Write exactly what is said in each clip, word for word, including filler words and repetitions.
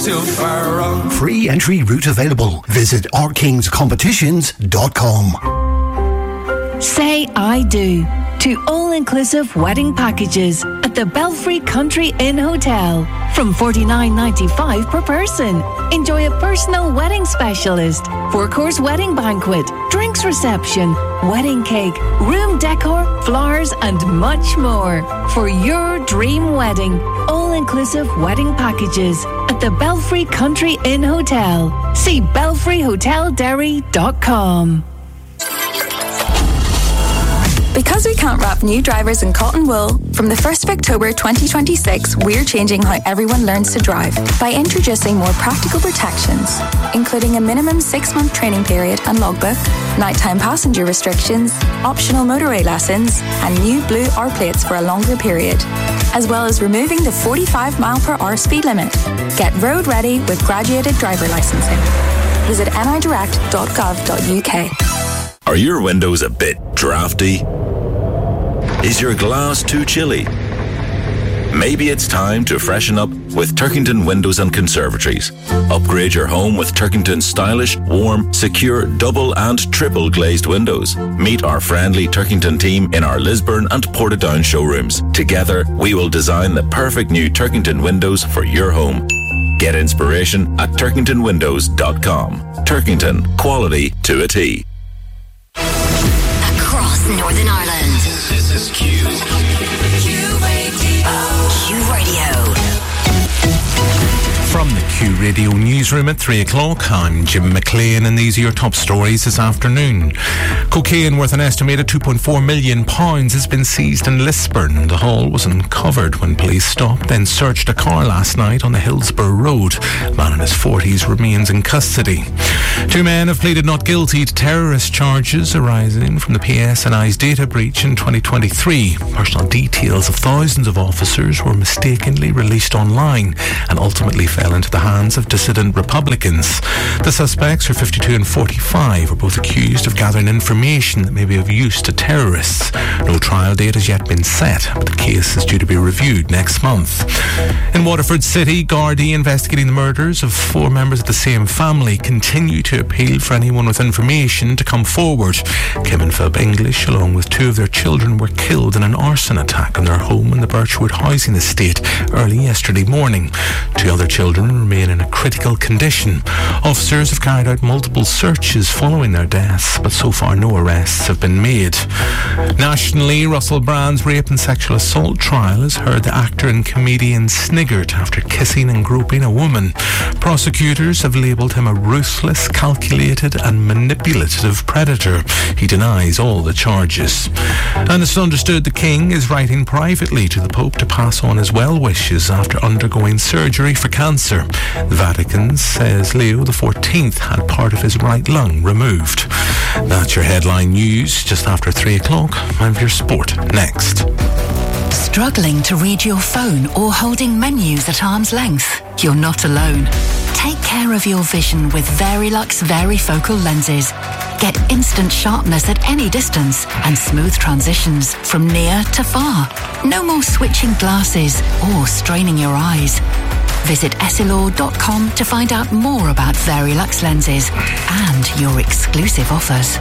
till fire on. Free entry route available. Visit our kings competitions dot com. Say I do to all-inclusive wedding packages at the Belfry Country Inn Hotel from forty-nine ninety-five per person. Enjoy a personal wedding specialist, four-course wedding banquet, drinks reception, wedding cake, room decor, flowers and much more. For your dream wedding, all-inclusive wedding packages at the Belfry Country Inn Hotel. See belfry hotel derry dot com. Because we can't wrap new drivers in cotton wool, from the first of October twenty twenty-six, we're changing how everyone learns to drive by introducing more practical protections, including a minimum six-month training period and logbook, nighttime passenger restrictions, optional motorway lessons, and new blue R plates for a longer period, as well as removing the forty-five mile per hour speed limit. Get road ready with graduated driver licensing. Visit n i direct dot gov dot u k. Are your windows a bit drafty? Is your glass too chilly? Maybe it's time to freshen up with Turkington Windows and Conservatories. Upgrade your home with Turkington's stylish, warm, secure, double and triple glazed windows. Meet our friendly Turkington team in our Lisburn and Portadown showrooms. Together, we will design the perfect new Turkington windows for your home. Get inspiration at turkington windows dot com. Turkington, quality to a T. Across Northern Ireland. This is Q. Q Radio. Q Radio. From the Q Radio newsroom at three o'clock, I'm Jim McLean and these are your top stories this afternoon. Cocaine worth an estimated two point four million pounds has been seized in Lisburn. The haul was uncovered when police stopped, then searched a car last night on the Hillsborough Road. A man in his forties remains in custody. Two men have pleaded not guilty to terrorist charges arising from the P S N I's data breach in twenty twenty-three. Personal details of thousands of officers were mistakenly released online and ultimately fell into the hands of dissident Republicans. The suspects, who are fifty-two and forty-five, are both accused of gathering information that may be of use to terrorists. No trial date has yet been set, but the case is due to be reviewed next month. In Waterford City, Gardaí investigating the murders of four members of the same family continue to appeal for anyone with information to come forward. Kim and Philip English, along with two of their children, were killed in an arson attack on their home in the Birchwood housing estate early yesterday morning. Two other children remain in a critical condition. Officers have carried out multiple searches following their deaths, but so far no arrests have been made. Nationally, Russell Brand's rape and sexual assault trial has heard the actor and comedian sniggered after kissing and groping a woman. Prosecutors have labelled him a ruthless, calculated and manipulative predator. He denies all the charges. And it's understood the King is writing privately to the Pope to pass on his well wishes after undergoing surgery for cancer. The Vatican says Leo the fourteenth had part of his right lung removed. That's your headline news just after three o'clock. I'm your sport next. Struggling to read your phone or holding menus at arm's length? You're not alone. Take care of your vision with Verilux Varifocal lenses. Get instant sharpness at any distance and smooth transitions from near to far. No more switching glasses or straining your eyes. Visit essilor dot com to find out more about Verilux lenses and your exclusive offers.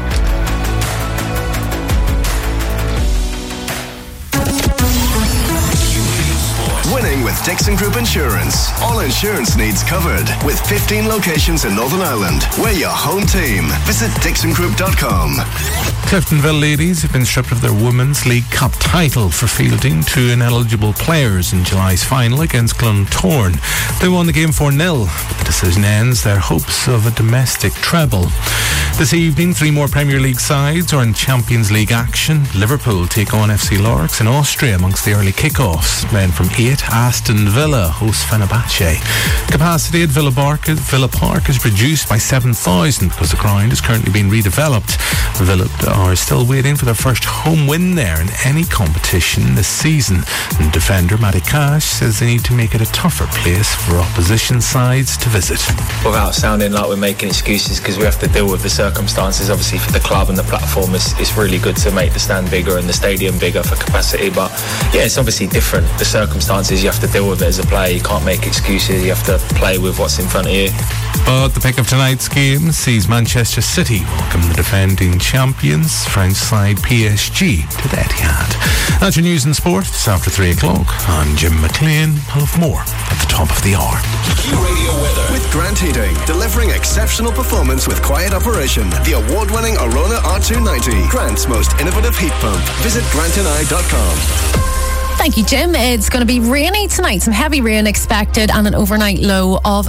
Winning with Dixon Group Insurance. All insurance needs covered. With fifteen locations in Northern Ireland. We're your home team. Visit dixon group dot com. Cliftonville ladies have been stripped of their Women's League Cup title for fielding two ineligible players in July's final against Glentoran. They won the game four nil, but the decision ends their hopes of a domestic treble. This evening, three more Premier League sides are in Champions League action. Liverpool take on F C Lorix in Austria amongst the early kickoffs. Then from eight, Aston Villa hosts Fenerbahce. Capacity at Villa Park, Villa Park is reduced by seven thousand because the ground is currently being redeveloped. Villa are still waiting for their first home win there in any competition this season. And defender Matty Cash says they need to make it a tougher place for opposition sides to visit. Without sounding like we're making excuses, because we have to deal with the circumstances circumstances. Obviously for the club and the platform, it's, it's really good to make the stand bigger and the stadium bigger for capacity. But yeah, it's obviously different. The circumstances, you have to deal with it as a player. You can't make excuses. You have to play with what's in front of you. But the pick of tonight's game sees Manchester City welcome the defending champions, French side P S G, to the Etihad. That's your news and sport. It's after three o'clock. I'm Jim McLean. I'll have more at the top of the hour. Q Radio weather with Grant Heating, delivering exceptional performance with quiet operation. The award-winning Arona R two ninety, Grant's most innovative heat pump. Visit grant and I dot com. Thank you, Jim. It's going to be rainy tonight. Some heavy rain expected and an overnight low of